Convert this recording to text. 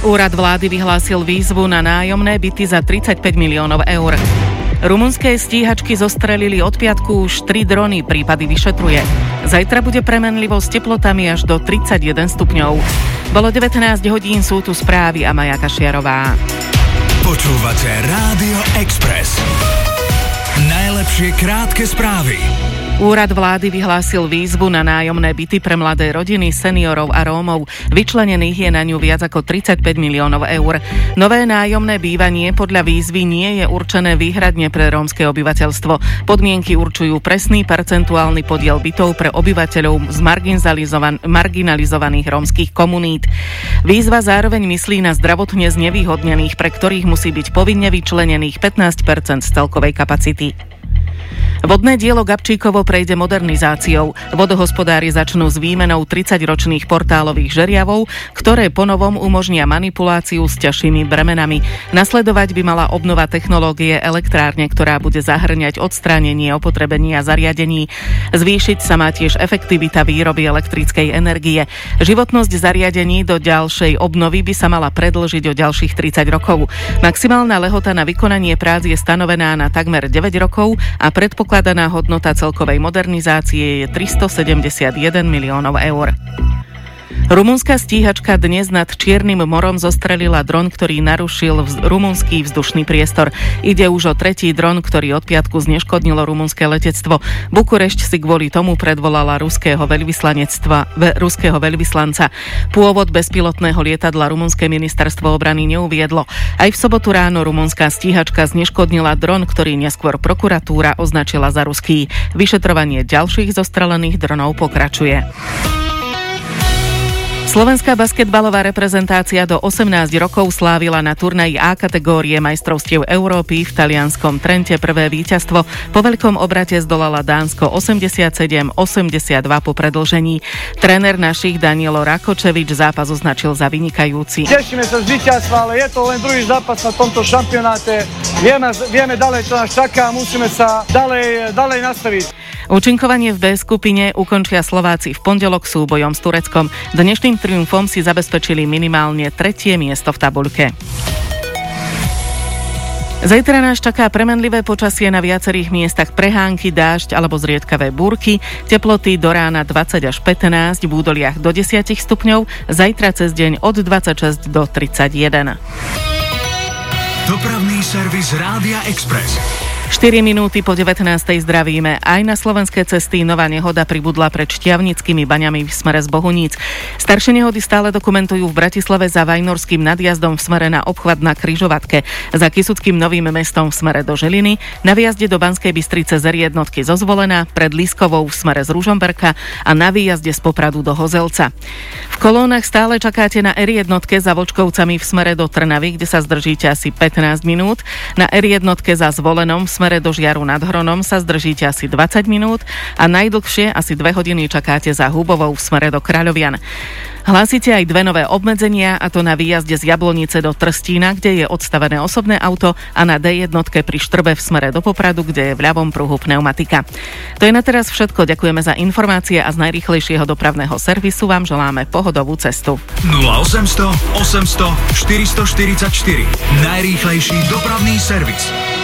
Úrad vlády vyhlásil výzvu na nájomné byty za 35 miliónov eur. Rumunské stíhačky zostrelili od piatku už 3 drony, prípady vyšetruje. Zajtra bude premenlivo s teplotami až do 31 stupňov. Bolo 19 hodín, sú tu správy a Maja Kašiarová. Počúvate Rádio Express. Najlepšie krátke správy. Úrad vlády vyhlásil výzvu na nájomné byty pre mladé rodiny, seniorov a Rómov. Vyčlenených je na ňu viac ako 35 miliónov eur. Nové nájomné bývanie podľa výzvy nie je určené výhradne pre rómske obyvateľstvo. Podmienky určujú presný percentuálny podiel bytov pre obyvateľov z marginalizovaných rómskych komunít. Výzva zároveň myslí na zdravotne znevýhodnených, pre ktorých musí byť povinne vyčlenených 15% z celkovej kapacity. Vodné dielo Gabčíkovo prejde modernizáciou. Vodohospodári začnú s výmenou 30-ročných portálových žeriavov, ktoré ponovom umožnia manipuláciu s ťažšími bremenami. Nasledovať by mala obnova technológie elektrárne, ktorá bude zahŕňať odstránenie opotrebenia zariadení. Zvýšiť sa má tiež efektivita výroby elektrickej energie. Životnosť zariadení do ďalšej obnovy by sa mala predĺžiť o ďalších 30 rokov. Maximálna lehota na vykonanie prác je stanovená na takmer 9 rokov a predpokladaná hodnota celkovej modernizácie je 371 miliónov eur. Rumunská stíhačka dnes nad Čiernym morom zostrelila dron, ktorý narušil rumunský vzdušný priestor. Ide už o tretí dron, ktorý od piatku zneškodnilo rumunské letectvo. Bukurešť si kvôli tomu predvolala ruského veľvyslanca. Pôvod bezpilotného lietadla rumunské ministerstvo obrany neuviedlo. Aj v sobotu ráno rumunská stíhačka zneškodnila dron, ktorý neskôr prokuratúra označila za ruský. Vyšetrovanie ďalších zostrelených dronov pokračuje. Slovenská basketbalová reprezentácia do 18 rokov slávila na turnaji A kategórie majstrovstiev Európy v talianskom Trente prvé víťazstvo. Po veľkom obrate zdolala Dánsko 87-82 po predĺžení. Tréner našich Danielo Rakočevič zápas označil za vynikajúci. Tešíme sa z víťazstva, ale je to len druhý zápas na tomto šampionáte. Vieme ďalej, čo nás čaká, musíme sa ďalej nastaviť. Účinkovanie v B skupine ukončia Slováci v pondelok súbojom s Tureckom. Dnešným triumfom si zabezpečili minimálne 3. miesto v tabuľke. Zajtra nás čaká premenlivé počasie, na viacerých miestach prehánky, dážď alebo zriedkavé búrky. Teploty do rána 20 až 15, v údoliach do 10 stupňov, zajtra cez deň od 26 do 31. Dopravný servis Rádia Express. 4 minúty po 19. zdravíme. Aj na slovenské cesty nová nehoda pribudla pred Štiavnickými baňami v smere z Bohuníc. Staršie nehody stále dokumentujú v Bratislave za Vajnorským nadjazdom v smere na obchvat na Križovatke, za Kysuckým Novým Mestom v smere do Žiliny, na výjazde do Banskej Bystrice z R1 zo Zvolena, pred Lískovou v smere z Ružomberka a na výjazde z Popradu do Hozelca. V kolónach stále čakáte na R1 za Vlčkovcami v smere do Trnavy, kde sa zdržíte asi 15 minút, na R1 za Zvolenom v smere do Žiaru nad Hronom sa zdržíte asi 20 minút a najdlhšie asi 2 hodiny čakáte za Hubovou v smere do Kráľovian. Hlásite aj 2 nové obmedzenia, a to na výjazde z Jablonice do Trstína, kde je odstavené osobné auto, a na D1 pri Štrbe v smere do Popradu, kde je v ľavom pruhu pneumatika. To je na teraz všetko. Ďakujeme za informácie a z najrýchlejšieho dopravného servisu vám želáme pohodovú cestu. 0800 800 444. Najrýchlejší dopravný servis.